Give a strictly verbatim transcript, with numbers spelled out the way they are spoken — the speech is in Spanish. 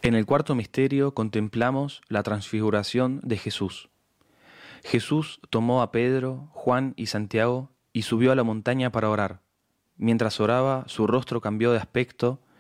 En el cuarto misterio contemplamos la transfiguración de Jesús. Jesús tomó a Pedro, Juan y Santiago y subió a la montaña para orar. Mientras oraba, su rostro cambió de aspecto